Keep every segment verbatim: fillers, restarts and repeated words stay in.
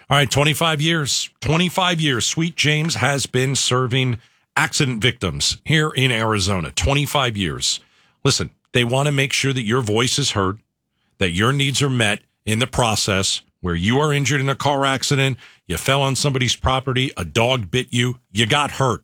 All right, twenty-five years. twenty-five years. Sweet James has been serving accident victims here in Arizona. twenty-five years. Listen, they want to make sure that your voice is heard, that your needs are met in the process where you are injured in a car accident, you fell on somebody's property, a dog bit you, you got hurt.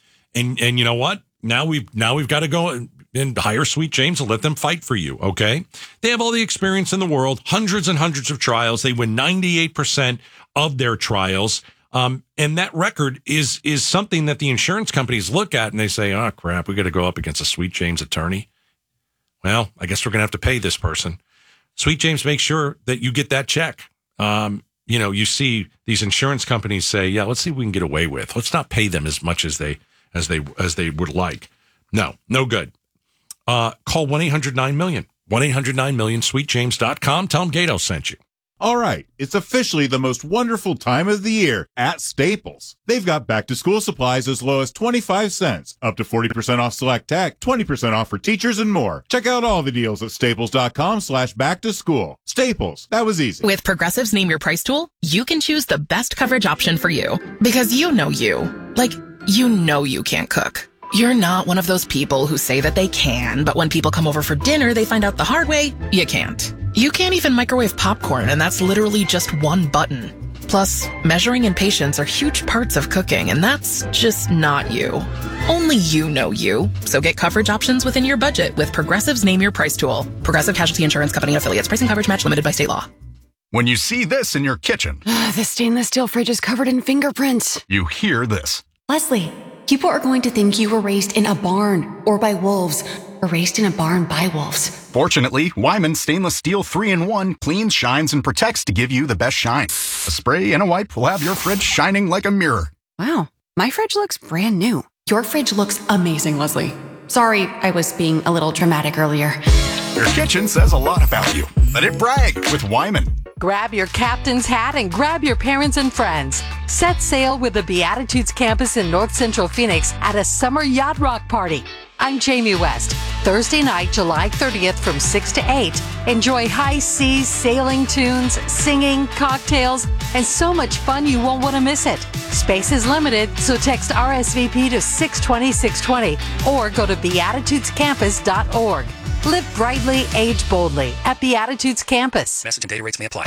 And and you know what? Now we've now we've got to go and, and hire Sweet James and let them fight for you, okay? They have all the experience in the world, hundreds and hundreds of trials. They win ninety-eight percent of their trials. Um, and that record is is something that the insurance companies look at and they say, oh, crap, we got to go up against a Sweet James attorney. Well, I guess we're going to have to pay this person. Sweet James makes sure that you get that check. Um, you know, you see these insurance companies say, yeah, let's see what we can get away with. Let's not pay them as much as they as they as they would like. No, no good. Uh, call one eight hundred nine million. one eight hundred nine million, sweet james dot com. Tell them Gato sent you. All right, it's officially the most wonderful time of the year at Staples. They've got back-to-school supplies as low as twenty-five cents, up to forty percent off select tech, twenty percent off for teachers, and more. Check out all the deals at staples.com slash back-to-school. Staples, that was easy. With Progressive's Name Your Price tool, you can choose the best coverage option for you. Because you know you. Like, you know you can't cook. You're not one of those people who say that they can, but when people come over for dinner, they find out the hard way, you can't. You can't even microwave popcorn, and that's literally just one button. Plus, measuring and patience are huge parts of cooking, and that's just not you. Only you know you. So get coverage options within your budget with Progressive's Name Your Price tool. Progressive Casualty Insurance Company and affiliates. Pricing coverage match limited by state law. When you see this in your kitchen, the stainless steel fridge is covered in fingerprints. You hear this. Leslie, people are going to think you were raised in a barn or by wolves, or raised in a barn by wolves. Fortunately, Wyman Stainless Steel three in one cleans, shines, and protects to give you the best shine. A spray and a wipe will have your fridge shining like a mirror. Wow, my fridge looks brand new. Your fridge looks amazing, Leslie. Sorry, I was being a little dramatic earlier. Your kitchen says a lot about you. Let it brag with Wyman. Grab your captain's hat and grab your parents and friends. Set sail with the Beatitudes campus in North Central Phoenix at a summer yacht rock party. I'm Jamie West. Thursday night, July thirtieth from six to eight. Enjoy high seas, sailing tunes, singing, cocktails, and so much fun you won't want to miss it. Space is limited, so text R S V P to six twenty, six twenty or go to beatitudes campus dot org. Live brightly, age boldly at Beatitudes Campus. Message and data rates may apply.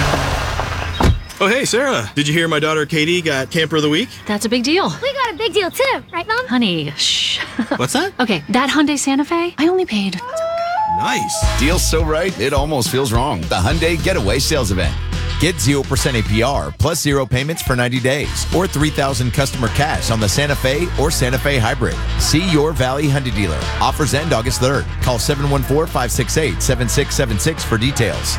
Oh, hey, Sarah. Did you hear my daughter Katie got Camper of the Week? That's a big deal. We got a big deal too, right, Mom? Honey, shh. What's that? Okay, that Hyundai Santa Fe, I only paid. Nice. Deal's so right, it almost feels wrong. The Hyundai Getaway Sales Event. Get zero percent A P R plus zero payments for ninety days or three thousand customer cash on the Santa Fe or Santa Fe Hybrid. See your Valley Hyundai dealer. Offers end August third. Call seven one four, five six eight, seven six seven six for details.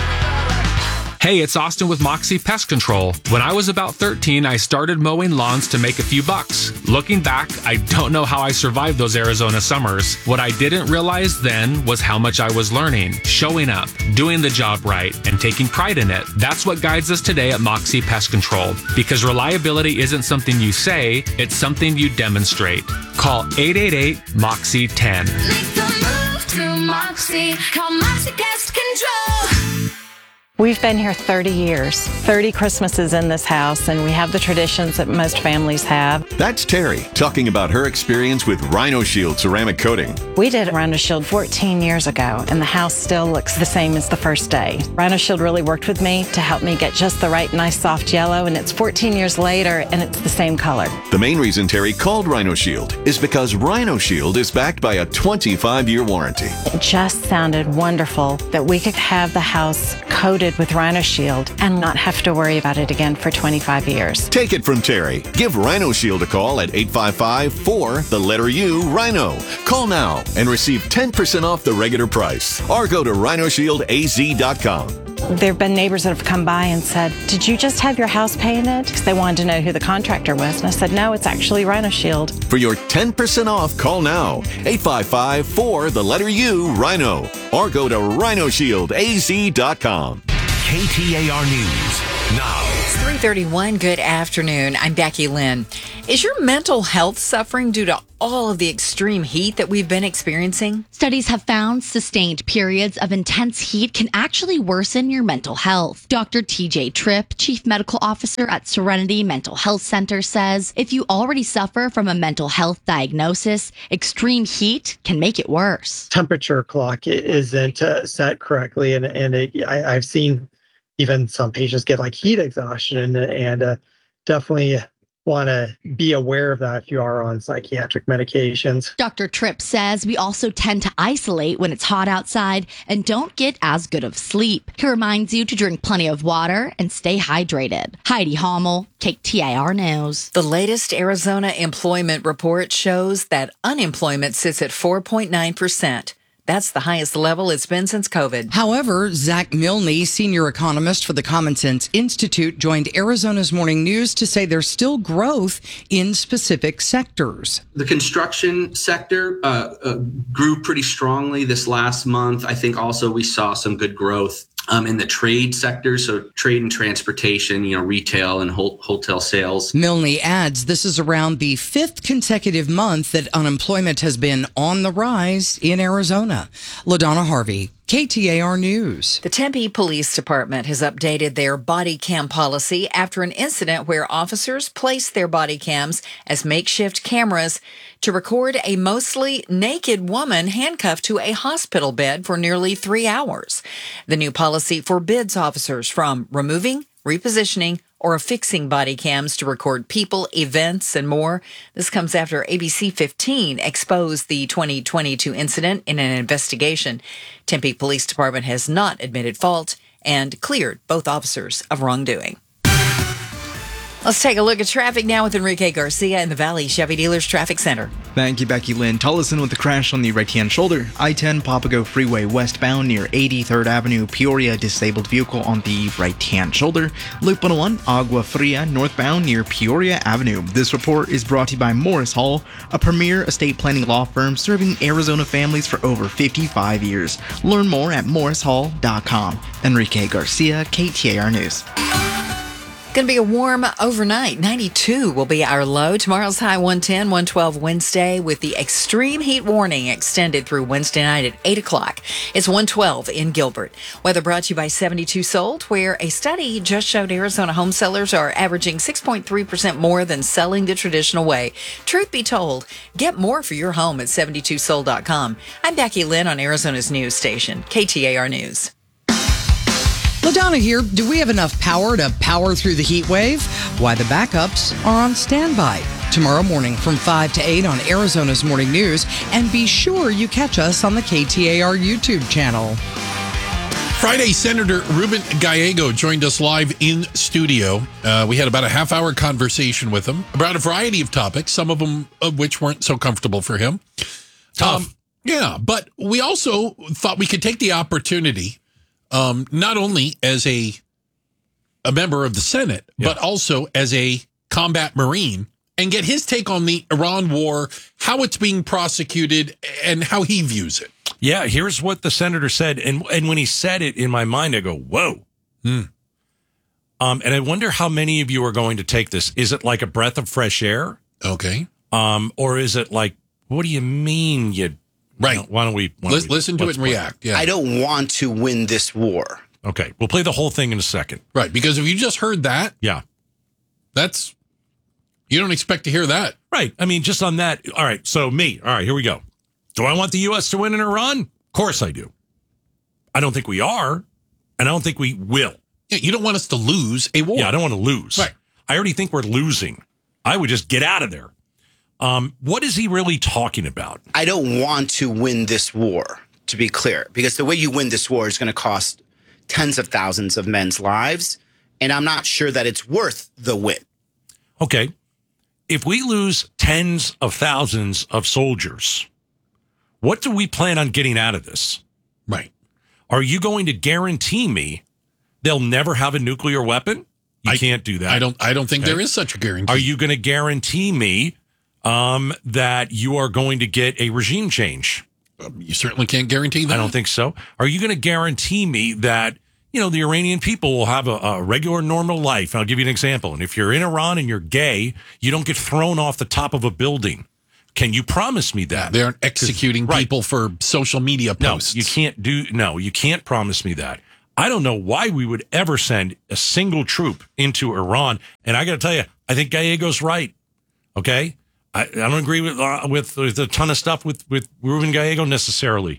Hey, it's Austin with Moxie Pest Control. When I was about thirteen, I started mowing lawns to make a few bucks. Looking back, I don't know how I survived those Arizona summers. What I didn't realize then was how much I was learning, showing up, doing the job right, and taking pride in it. That's what guides us today at Moxie Pest Control. Because reliability isn't something you say, it's something you demonstrate. Call eight eight eight, M O X I E, ten. Make the move to Moxie. Call Moxie Pest Control. We've been here thirty years, thirty Christmases in this house, and we have the traditions that most families have. That's Terry talking about her experience with Rhino Shield ceramic coating. We did Rhino Shield fourteen years ago, and the house still looks the same as the first day. Rhino Shield really worked with me to help me get just the right nice soft yellow, and it's fourteen years later, and it's the same color. The main reason Terry called Rhino Shield is because Rhino Shield is backed by a twenty-five year warranty. It just sounded wonderful that we could have the house coated with Rhino Shield and not have to worry about it again for twenty-five years. Take it from Terry. Give Rhino Shield a call at eight five five, four, the letter U, Rhino. Call now and receive ten percent off the regular price. Or go to rhino shield a z dot com. There have been neighbors that have come by and said, did you just have your house painted? Because they wanted to know who the contractor was. And I said, no, it's actually Rhino Shield. For your ten percent off, call now. eight five five, four, the letter U, Rhino. Or go to rhino shield a z dot com. K T A R News now. It's three thirty-one, good afternoon. I'm Becky Lynn. Is your mental health suffering due to all of the extreme heat that we've been experiencing? Studies have found sustained periods of intense heat can actually worsen your mental health. Doctor T J Tripp, Chief Medical Officer at Serenity Mental Health Center, says if you already suffer from a mental health diagnosis, extreme heat can make it worse. Temperature clock isn't uh, set correctly, and, and it, I, I've seen even some patients get like heat exhaustion, and, and uh, definitely want to be aware of that if you are on psychiatric medications. Doctor Tripp says we also tend to isolate when it's hot outside and don't get as good of sleep. He reminds you to drink plenty of water and stay hydrated. Heidi Hommel, K T A R News. The latest Arizona employment report shows that unemployment sits at four point nine percent. That's the highest level it's been since COVID. However, Zach Milne, senior economist for the Common Sense Institute, joined Arizona's Morning News to say there's still growth in specific sectors. The construction sector uh, uh, grew pretty strongly this last month. I think also we saw some good growth Um, in the trade sector, so trade and transportation, you know, retail and ho- hotel sales. Milne adds this is around the fifth consecutive month that unemployment has been on the rise in Arizona. LaDonna Harvey, K T A R News. The Tempe Police Department has updated their body cam policy after an incident where officers placed their body cams as makeshift cameras to record a mostly naked woman handcuffed to a hospital bed for nearly three hours. The new policy forbids officers from removing, repositioning, or affixing body cams to record people, events, and more. This comes after A B C fifteen exposed the twenty twenty-two incident in an investigation. Tempe Police Department has not admitted fault and cleared both officers of wrongdoing. Let's take a look at traffic now with Enrique Garcia in the Valley Chevy Dealers Traffic Center. Thank you, Becky Lynn. Tullison with the crash on the right-hand shoulder. I ten Papago Freeway westbound near eighty-third Avenue, Peoria. Disabled vehicle on the right-hand shoulder. Loop one oh one, Agua Fria northbound near Peoria Avenue. This report is brought to you by Morris Hall, a premier estate planning law firm serving Arizona families for over fifty-five years. Learn more at morris hall dot com. Enrique Garcia, K T A R News. Going to be a warm overnight. ninety-two will be our low. Tomorrow's high one ten, one twelve Wednesday with the extreme heat warning extended through Wednesday night at eight o'clock. It's one twelve in Gilbert. Weather brought to you by seventy-two Sold, where a study just showed Arizona home sellers are averaging six point three percent more than selling the traditional way. Truth be told, get more for your home at seventy-two sold dot com. I'm Becky Lynn on Arizona's news station, K T A R News. LaDonna here. Do we have enough power to power through the heat wave? Why, the backups are on standby. Tomorrow morning from five to eight on Arizona's Morning News. And be sure you catch us on the K T A R YouTube channel. Friday, Senator Ruben Gallego joined us live in studio. Uh, we had about a half-hour conversation with him about a variety of topics, some of them of which weren't so comfortable for him. Tough. Um, yeah, but we also thought we could take the opportunity Um, not only as a a member of the Senate, yeah. but also as a combat Marine, and get his take on the Iran war, how it's being prosecuted, and how he views it. Yeah, here's what the senator said. And and when he said it, in my mind, I go, whoa. Hmm. Um, and I wonder how many of you are going to take this. Is it like a breath of fresh air? Okay. Um, or is it like, what do you mean you... Right. You know, why don't we why L- don't we, listen to it and play. react? Yeah. I don't want to win this war. Okay, we'll play the whole thing in a second. Right, because if you just heard that, yeah, that's you don't expect to hear that. Right. I mean, just on that. All right. So me. All right. Here we go. Do I want the U S to win in Iran? Of course I do. I don't think we are, and I don't think we will. Yeah, you don't want us to lose a war. Yeah, I don't want to lose. Right. I already think we're losing. I would just get out of there. Um, what is he really talking about? I don't want to win this war, to be clear, because the way you win this war is going to cost tens of thousands of men's lives, and I'm not sure that it's worth the win. Okay. If we lose tens of thousands of soldiers, what do we plan on getting out of this? Right. Are you going to guarantee me they'll never have a nuclear weapon? You I, can't do that. I don't I don't think okay. there is such a guarantee. Are you going to guarantee me um, that you are going to get a regime change? Um, you certainly can't guarantee that. I don't think so. Are you going to guarantee me that you know, the Iranian people will have a, a regular, normal life. I'll give you an example. And if you're in Iran and you're gay, you don't get thrown off the top of a building. Can you promise me that? They aren't executing right. people for social media posts. No, you can't do, no, you can't promise me that. I don't know why we would ever send a single troop into Iran. And I got to tell you, I think Gallego's right. Okay? I, I don't agree with, uh, with with a ton of stuff with, with Ruben Gallego necessarily.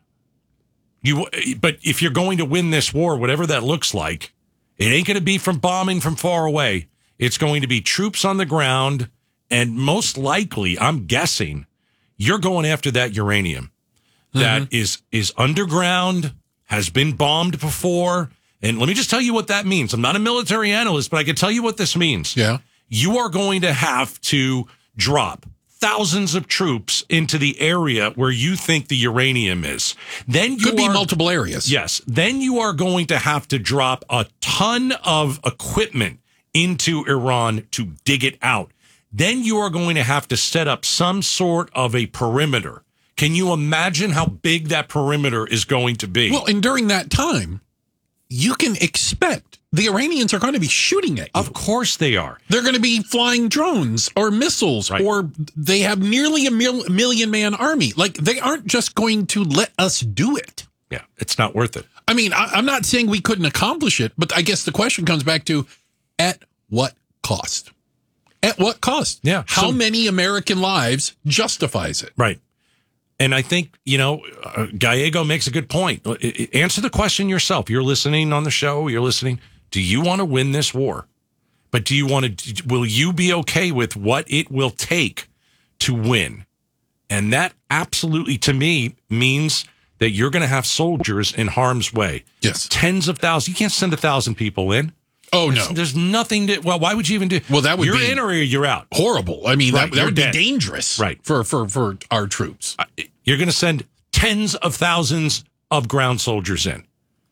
You, but if you're going to win this war, whatever that looks like, it ain't going to be from bombing from far away. It's going to be troops on the ground. And most likely, I'm guessing, you're going after that uranium that mm-hmm. is is underground, has been bombed before. And let me just tell you what that means. I'm not a military analyst, but I can tell you what this means. Yeah. You are going to have to drop thousands of troops into the area where you think the uranium is. Then you Could be are, multiple areas. Yes. Then you are going to have to drop a ton of equipment into Iran to dig it out. Then you are going to have to set up some sort of a perimeter. Can you imagine how big that perimeter is going to be? Well, and during that time, you can expect the Iranians are going to be shooting at you. Of course they are. They're going to be flying drones or missiles, right. or they have nearly a mil- million man army. Like, they aren't just going to let us do it. Yeah, it's not worth it. I mean, I- I'm not saying we couldn't accomplish it, but I guess the question comes back to, at what cost? At what cost? Yeah. How so, many American lives justifies it? Right. And I think, you know, uh, Gallego makes a good point. Answer the question yourself. You're listening on the show. You're listening. Do you want to win this war? But do you want to, will you be okay with what it will take to win? And that absolutely, to me, means that you're going to have soldiers in harm's way. Yes. Tens of thousands. You can't send a thousand people in. Oh, there's, no. There's nothing to, well, why would you even do? Well, that would you're be in or you're out. Horrible. I mean, right, that, that would dead. be dangerous right. for, for, for our troops. You're going to send tens of thousands of ground soldiers in.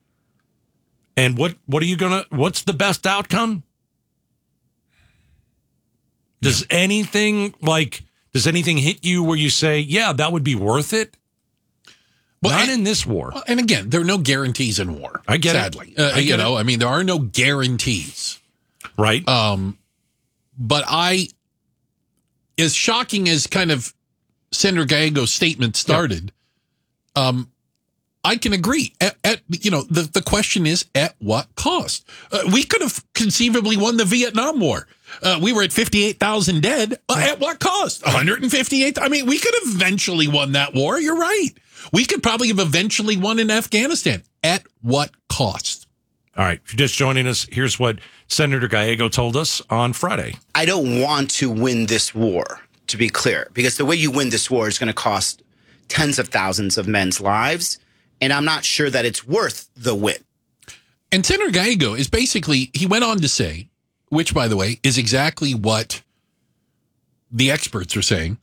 And what, what are you going to, what's the best outcome? Does yeah. anything like, does anything hit you where you say, yeah, that would be worth it? Well, Not and, in this war. And again, there are no guarantees in war. I get sadly. it. Uh, I get you know, it. I mean, there are no guarantees. Right. Um, but I, as shocking as kind of Senator Gallego's statement started, yeah. um, I can agree. At, at you know, the, the question is, at what cost? Uh, we could have conceivably won the Vietnam War. Uh, we were at fifty-eight thousand dead. Uh, at what cost? one hundred fifty-eight. I mean, we could have eventually won that war. You're right. We could probably have eventually won in Afghanistan. At what cost? All right. If you're just joining us, here's what Senator Gallego told us on Friday. I don't want to win this war, to be clear, because the way you win this war is going to cost tens of thousands of men's lives. And I'm not sure that it's worth the win. And Senator Gallego is basically, he went on to say, which, by the way, is exactly what the experts are saying.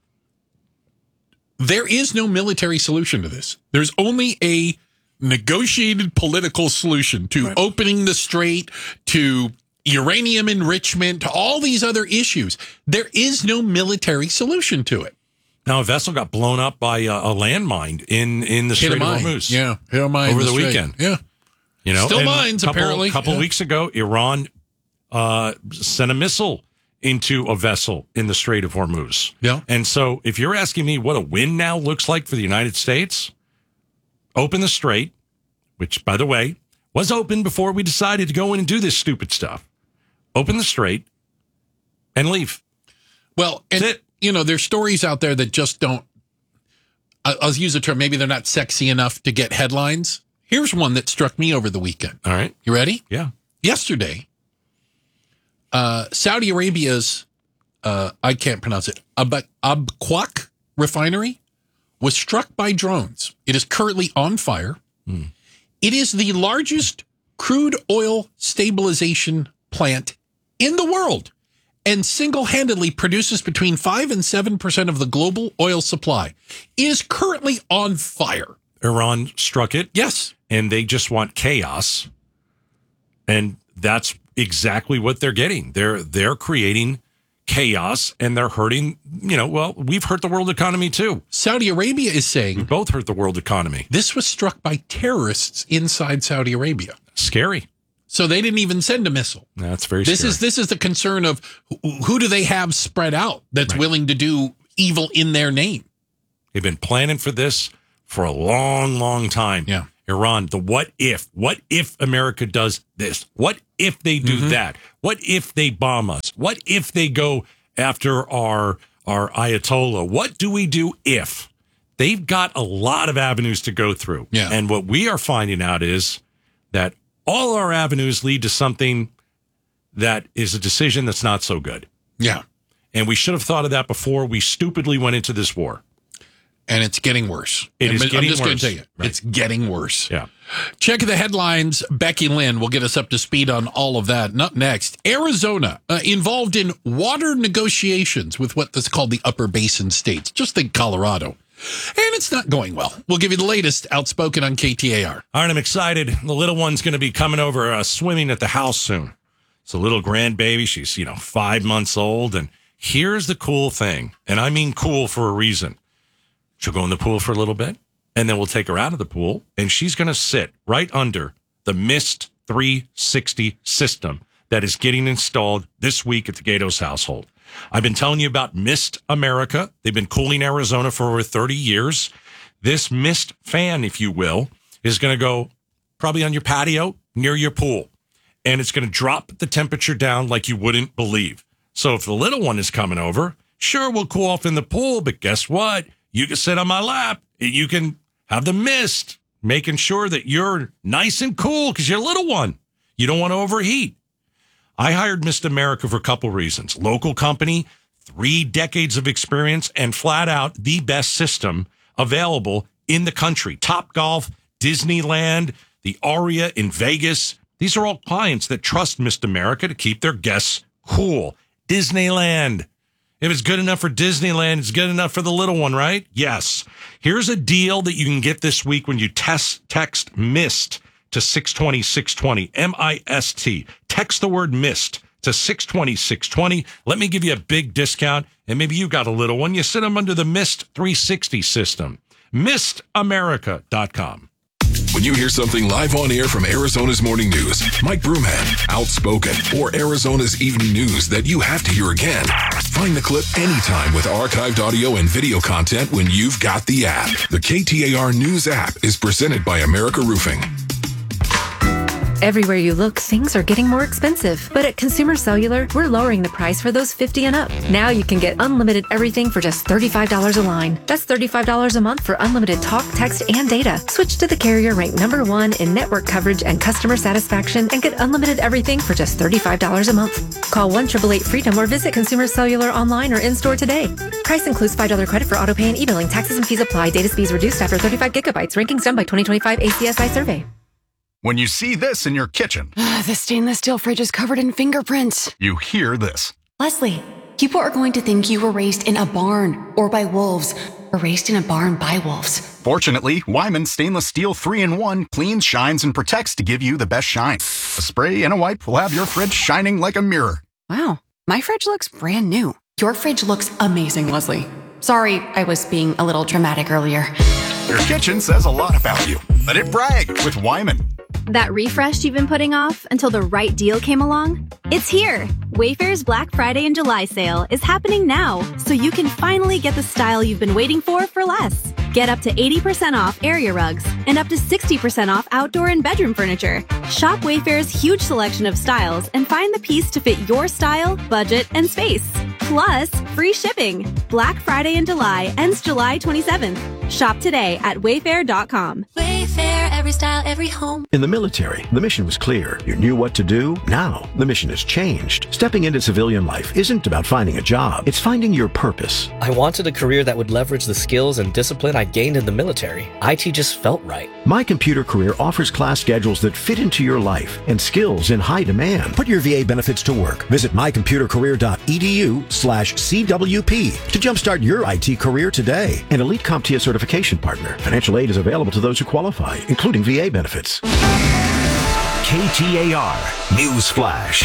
There is no military solution to this. There's only a negotiated political solution to right. opening the strait, to uranium enrichment, to all these other issues. There is no military solution to it. Now, a vessel got blown up by a, a landmine in, in the Strait of Hormuz. Yeah, hit a mine over the, the weekend. Yeah, you know, still mines couple, apparently. A couple yeah. weeks ago, Iran uh, sent a missile into a vessel in the Strait of Hormuz. Yeah, and so if you're asking me what a win now looks like for the United States, open the strait, which, by the way, was open before we decided to go in and do this stupid stuff. Open the strait and leave. Well, and it. You know, there's stories out there that just don't, I'll use the term, maybe they're not sexy enough to get headlines. Here's one that struck me over the weekend. All right. You ready? Yeah. Yesterday, uh, Saudi Arabia's, uh, I can't pronounce it, Ab- Abqaiq refinery was struck by drones. It is currently on fire. Hmm. It is the largest crude oil stabilization plant in the world, and single-handedly produces between five and seven percent of the global oil supply. It is currently on fire. Iran struck it. Yes. And they just want chaos. And that's exactly what they're getting. They're they're creating chaos, and they're hurting, you know, well, we've hurt the world economy too. Saudi Arabia is saying we both hurt the world economy. This was struck by terrorists inside Saudi Arabia. Scary. So they didn't even send a missile. That's very this scary. is this is the concern of who, who do they have spread out that's Right. willing to do evil in their name? They've been planning for this for a long, long time. Yeah. Iran, the what if? What if America does this? What if they do Mm-hmm. that? What if they bomb us? What if they go after our our Ayatollah? What do we do if? They've got a lot of avenues to go through. Yeah. And what we are finding out is that all our avenues lead to something that is a decision that's not so good. Yeah. And we should have thought of that before we stupidly went into this war. And it's getting worse. It I'm, is getting I'm just going worse. to tell you, Right. it's getting worse. Yeah. Check the headlines. Becky Lynn will get us up to speed on all of that. Not next. Arizona uh, involved in water negotiations with what's called the Upper Basin states. Just think Colorado. And it's not going well. We'll give you the latest outspoken on K T A R. All right, I'm excited. The little one's going to be coming over uh, swimming at the house soon. It's a little grandbaby. She's, you know, five months old. And here's the cool thing. And I mean cool for a reason. She'll go in the pool for a little bit, and then we'll take her out of the pool, and she's going to sit right under the Mist three sixty system that is getting installed this week at the Gatos household. I've been telling you about Mist America. They've been cooling Arizona for over thirty years. This Mist fan, if you will, is going to go probably on your patio near your pool, and it's going to drop the temperature down like you wouldn't believe. So if the little one is coming over, sure, we'll cool off in the pool, but guess what? You can sit on my lap and you can have the Mist, making sure that you're nice and cool because you're a little one. You don't want to overheat. I hired Mist America for a couple reasons. Local company, three decades of experience, and flat out the best system available in the country. Topgolf, Disneyland, the Aria in Vegas. These are all clients that trust Mist America to keep their guests cool. Disneyland. If it's good enough for Disneyland, it's good enough for the little one, right? Yes. Here's a deal that you can get this week when you test, text MIST to six twenty, six twenty, M I S T. Text the word MIST to six twenty, six twenty. Let me give you a big discount, and maybe you got a little one. You sit them under the Mist three sixty system. mist america dot com. When you hear something live on air from Arizona's Morning News, Mike Broomhead, Outspoken, or Arizona's Evening News that you have to hear again, find the clip anytime with archived audio and video content when you've got the app. The K T A R News app is presented by America Roofing. Everywhere you look, things are getting more expensive. But at Consumer Cellular, we're lowering the price for those fifty and up. Now you can get unlimited everything for just thirty-five dollars a line. That's thirty-five dollars a month for unlimited talk, text, and data. Switch to the carrier ranked number one in network coverage and customer satisfaction and get unlimited everything for just thirty-five dollars a month. Call one eight eight eight freedom or visit Consumer Cellular online or in-store today. Price includes five dollars credit for auto pay and e-billing. Taxes and fees apply. Data speeds reduced after thirty-five gigabytes. Rankings done by twenty twenty-five A C S I survey. When you see this in your kitchen, The stainless steel fridge is covered in fingerprints. you hear this. Leslie, people are going to think you were raised in a barn or by wolves or raised in a barn by wolves. Fortunately, Wyman Stainless Steel three in one cleans, shines, and protects to give you the best shine. A spray and a wipe will have your fridge shining like a mirror. Wow, my fridge looks brand new. Your fridge looks amazing, Leslie. Sorry, I was being a little dramatic earlier. Your kitchen says a lot about you. Let it brag with Wyman. That refresh you've been putting off until the right deal came along? It's here! Wayfair's Black Friday and July sale is happening now, so you can finally get the style you've been waiting for for less. Get up to eighty percent off area rugs and up to sixty percent off outdoor and bedroom furniture. Shop Wayfair's huge selection of styles and find the piece to fit your style, budget, and space. Plus, free shipping. Black Friday in July ends July twenty-seventh. Shop today at wayfair dot com. Wayfair, every style, every home. In the military, the mission was clear. You knew what to do. Now, the mission has changed. Stepping into civilian life isn't about finding a job. It's finding your purpose. I wanted a career that would leverage the skills and discipline I gained in the military. I T just felt right. My Computer Career offers class schedules that fit into your life and skills in high demand. Put your V A benefits to work. Visit my computer career dot e d u slash C W P to jumpstart your I T career today. An Elite CompTIA certification partner. Financial aid is available to those who qualify, including V A benefits. K T A R News Flash.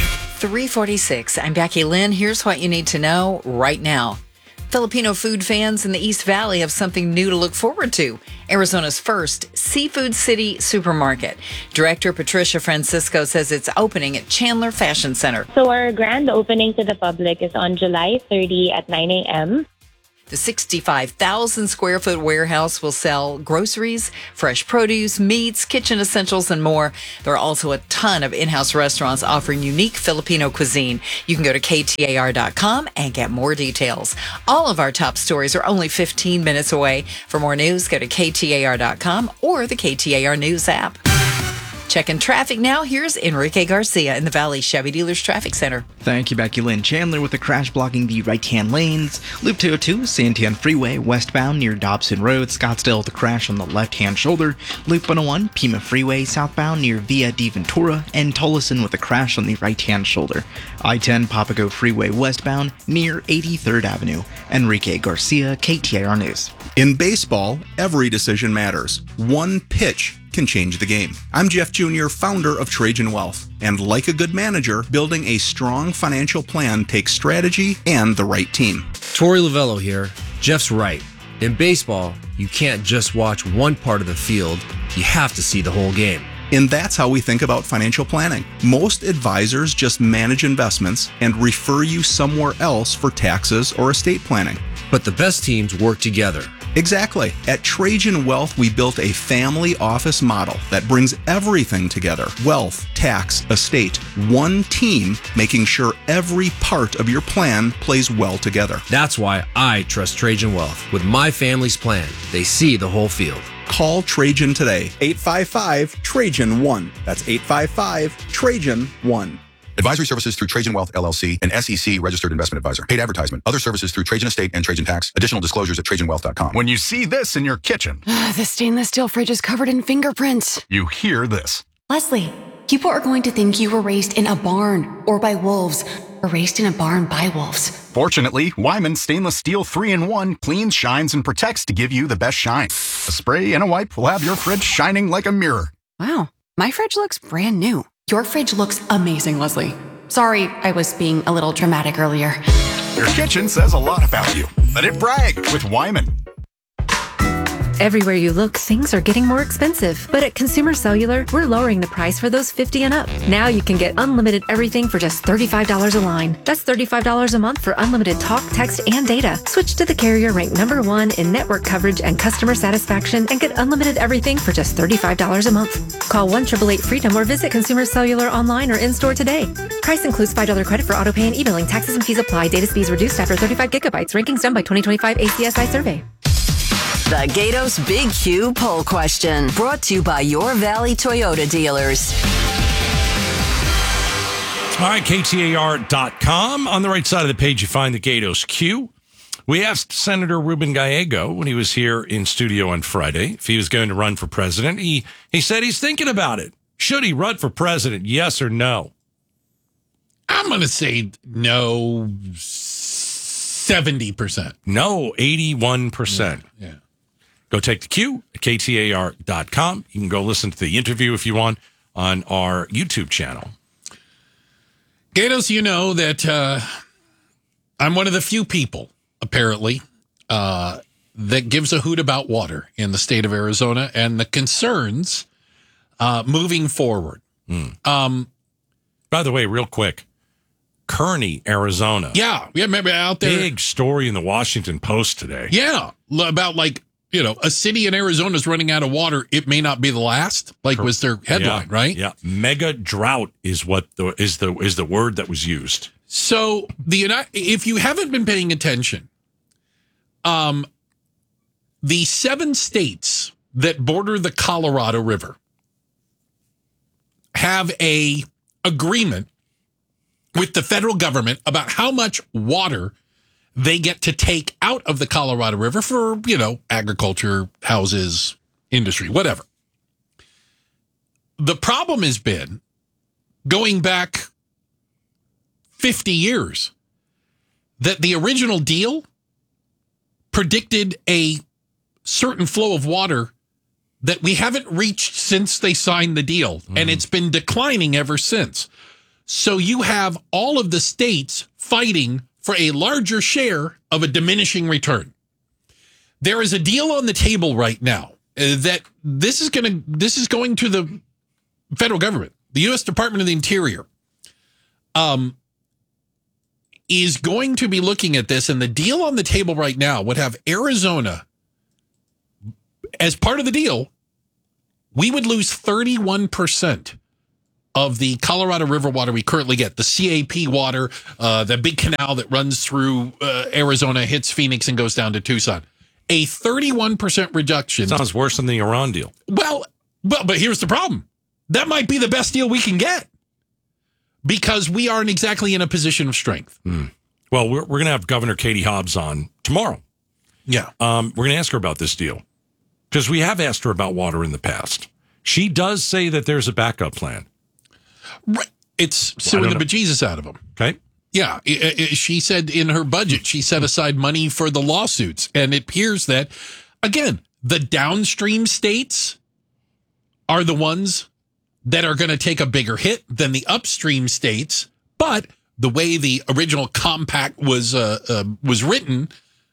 three forty-six. I'm Becky Lynn. Here's what you need to know right now. Filipino food fans in the East Valley have something new to look forward to. Arizona's first Seafood City supermarket. Director Patricia Francisco says it's opening at Chandler Fashion Center. So our grand opening to the public is on July thirtieth at nine a.m. The sixty-five thousand square foot warehouse will sell groceries, fresh produce, meats, kitchen essentials, and more. There are also a ton of in-house restaurants offering unique Filipino cuisine. You can go to K T A R dot com and get more details. All of our top stories are only fifteen minutes away. For more news, go to K T A R dot com or the K T A R News app. Checking traffic now. Here's Enrique Garcia in the Valley Chevy Dealers Traffic Center. Thank you, Becky Lynn. Chandler with a crash blocking the right-hand lanes. Loop two oh two, Santian Freeway, westbound near Dobson Road. Scottsdale with a crash on the left-hand shoulder. Loop one oh one, Pima Freeway, southbound near Via de Ventura. And Tolleson with a crash on the right-hand shoulder. I ten Papago Freeway, westbound near eighty-third Avenue. Enrique Garcia, K T A R News. In baseball, every decision matters. One pitch can change the game. I'm Jeff Junior, founder of Trajan Wealth. And like a good manager, building a strong financial plan takes strategy and the right team. Torey Lavello here. Jeff's right. In baseball, you can't just watch one part of the field. You have to see the whole game. And that's how we think about financial planning. Most advisors just manage investments and refer you somewhere else for taxes or estate planning. But the best teams work together. Exactly. At Trajan Wealth, we built a family office model that brings everything together. Wealth, tax, estate, one team, making sure every part of your plan plays well together. That's why I trust Trajan Wealth. With my family's plan, they see the whole field. Call Trajan today. eight five five, Trajan one. That's eight five five, Trajan one. Advisory services through Trajan Wealth, L L C, an S E C registered investment advisor. Paid advertisement. Other services through Trajan Estate and Trajan Tax. Additional disclosures at Trajan Wealth dot com. When you see this in your kitchen, The stainless steel fridge is covered in fingerprints. you hear this. Leslie, people are going to think you were raised in a barn or by wolves or raised in a barn by wolves. Fortunately, Wyman Stainless Steel three in one cleans, shines, and protects to give you the best shine. A spray and a wipe will have your fridge shining like a mirror. Wow, my fridge looks brand new. Your fridge looks amazing, Leslie. Sorry, I was being a little dramatic earlier. Your kitchen says a lot about you. Let it brag with Wyman. Everywhere you look, things are getting more expensive. But at Consumer Cellular, we're lowering the price for those fifty and up. Now you can get unlimited everything for just thirty-five dollars a line. That's thirty-five dollars a month for unlimited talk, text, and data. Switch to the carrier ranked number one in network coverage and customer satisfaction and get unlimited everything for just thirty-five dollars a month. Call one eight eight eight freedom or visit Consumer Cellular online or in-store today. Price includes five dollars credit for auto pay and e-billing. Taxes and fees apply. Data speeds reduced after thirty-five gigabytes. Rankings done by twenty twenty-five A C S I survey. The Gatos Big Q poll question, brought to you by your Valley Toyota dealers. All right, K T A R dot com. On the right side of the page, you find the Gatos Q. We asked Senator Ruben Gallego when he was here in studio on Friday if he was going to run for president. He he said he's thinking about it. Should he run for president, yes or no? I'm going to say no, seventy percent. No, eighty-one percent. Yeah. yeah. Go take the Q at K T A R dot com. You can go listen to the interview if you want on our YouTube channel. Gatos, you know that uh, I'm one of the few people, apparently, uh, that gives a hoot about water in the state of Arizona and the concerns uh, moving forward. Mm. Um, By the way, real quick, Kearney, Arizona. Yeah, yeah, remember out there. Big story in the Washington Post today. Yeah, about like, you know, a city in Arizona is running out of water. It may not be the last, like was their headline, yeah, right? Yeah, mega drought is what the is the is the word that was used. So the if you haven't been paying attention, um, the seven states that border the Colorado River have a agreement with the federal government about how much water they get to take out of the Colorado River for, you know, agriculture, houses, industry, whatever. The problem has been going back fifty years that the original deal predicted a certain flow of water that we haven't reached since they signed the deal. Mm. And it's been declining ever since. So you have all of the states fighting for a larger share of a diminishing return. There is a deal on the table right now uh, that this is going to this is going to the federal government, the U S Department of the Interior, um, is going to be looking at this, and the deal on the table right now would have Arizona as part of the deal. We would lose thirty-one percent of the Colorado River water we currently get, the C A P water, uh, the big canal that runs through uh, Arizona, hits Phoenix, and goes down to Tucson. A thirty-one percent reduction. Sounds worse than the Iran deal. Well, but, but here's the problem. That might be the best deal we can get because we aren't exactly in a position of strength. Mm. Well, we're, we're going to have Governor Katie Hobbs on tomorrow. Yeah. Um, we're going to ask her about this deal because we have asked her about water in the past. She does say that there's a backup plan. Right. It's suing the bejesus out of them. Okay. Yeah. It, it, she said in her budget, she set aside money for the lawsuits. And it appears that, again, the downstream states are the ones that are going to take a bigger hit than the upstream states. But the way the original compact was uh, uh, was written,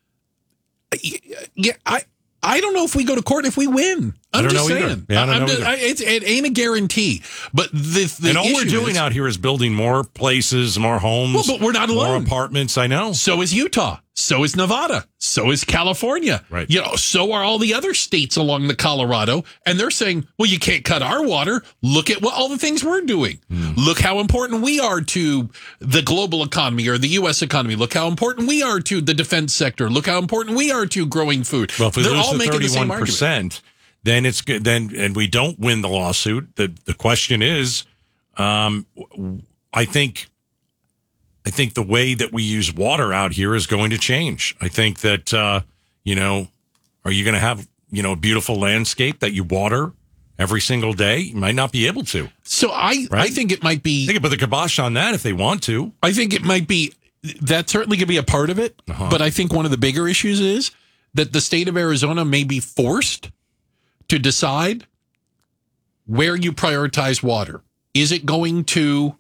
yeah, I I don't know if we go to court if we win. I'm I don't just know saying. either. Yeah, I don't I'm know just, either. I, it's, it ain't a guarantee. But the, the and all we're issue doing is, out here is building more places, more homes. Well, but we're not more alone. apartments. I know. So is Utah. So is Nevada. So is California. Right. You know, so are all the other states along the Colorado. And they're saying, well, you can't cut our water. Look at what all the things we're doing. Mm. Look how important we are to the global economy or the U S economy. Look how important we are to the defense sector. Look how important we are to growing food. Well, if we they're lose all the making the same thirty-one percent, then it's good. Then and we don't win the lawsuit. The the question is, um, I think. I think the way that we use water out here is going to change. I think that, uh, you know, are you going to have, you know, a beautiful landscape that you water every single day? You might not be able to. So I, right? I think it might be. They can put the kibosh on that if they want to. I think it might be. That certainly could be a part of it. Uh-huh. But I think one of the bigger issues is that the state of Arizona may be forced to decide where you prioritize water. Is it going to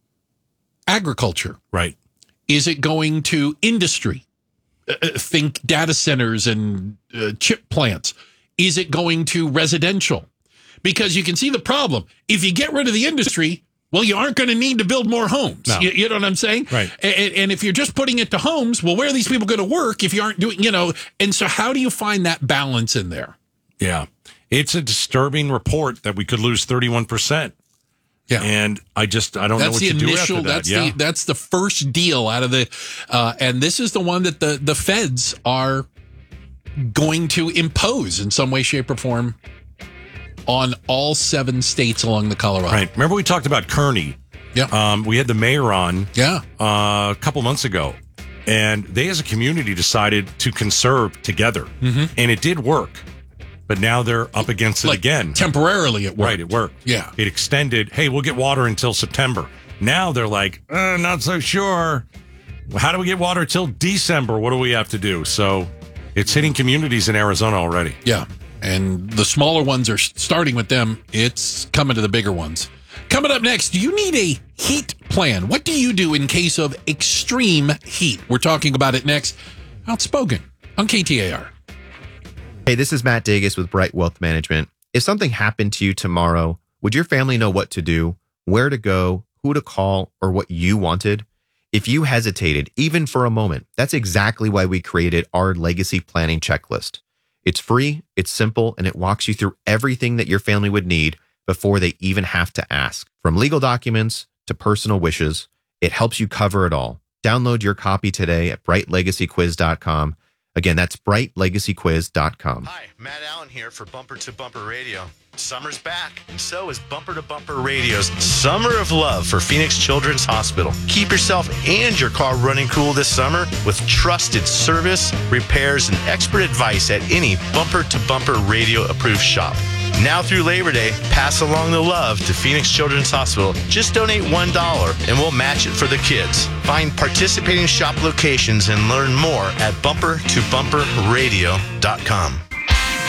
agriculture? Right. Is it going to industry? Uh, think data centers and uh, chip plants. Is it going to residential? Because you can see the problem. If you get rid of the industry, well, you aren't going to need to build more homes. No. You, you know what I'm saying? Right. And, and if you're just putting it to homes, well, where are these people going to work if you aren't doing, you know? And so how do you find that balance in there? Yeah. It's a disturbing report that we could lose thirty-one percent. Yeah, and I just I don't that's know what the to initial, do after that. That's yeah. the that's the first deal out of the, uh, and this is the one that the the feds are going to impose in some way, shape, or form on all seven states along the Colorado. Right. Remember we talked about Kearney? Yeah. Um, we had the mayor on. Yeah. Uh, a couple months ago, and they as a community decided to conserve together, mm-hmm. and it did work. But now they're up against it like again. Temporarily, it worked. Right, it worked. Yeah. It extended. Hey, we'll get water until September. Now they're like, uh, not so sure. How do we get water till December? What do we have to do? So it's hitting communities in Arizona already. Yeah. And the smaller ones are starting with them. It's coming to the bigger ones. Coming up next, do you need a heat plan? What do you do in case of extreme heat? We're talking about it next. Outspoken on K T A R. Hey, this is Matt Dagus with Bright Wealth Management. If something happened to you tomorrow, would your family know what to do, where to go, who to call, or what you wanted? If you hesitated, even for a moment, that's exactly why we created our legacy planning checklist. It's free, it's simple, and it walks you through everything that your family would need before they even have to ask. From legal documents to personal wishes, it helps you cover it all. Download your copy today at bright legacy quiz dot com. Again, that's bright legacy quiz dot com. Hi, Matt Allen here for Bumper to Bumper Radio. Summer's back, and so is Bumper to Bumper Radio's Summer of Love for Phoenix Children's Hospital. Keep yourself and your car running cool this summer with trusted service, repairs, and expert advice at any Bumper to Bumper Radio approved shop. Now through Labor Day, pass along the love to Phoenix Children's Hospital. Just donate one dollar and we'll match it for the kids. Find participating shop locations and learn more at bumper to bumper radio dot com.